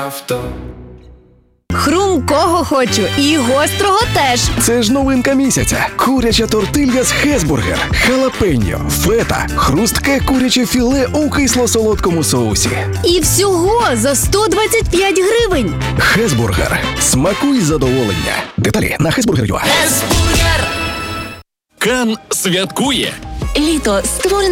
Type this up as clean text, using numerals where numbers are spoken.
Авто. Хрумкого хочу і гострого теж. Це ж новинка місяця. Куряча тортилья з Хесбургер. Халапеньо, фета, хрустке куряче філе у кисло-солодкому соусі. І всього за 125 гривень. Хесбургер. Смакуй задоволення. Деталі на Хесбургер.ua. Кан святкує. Літо створене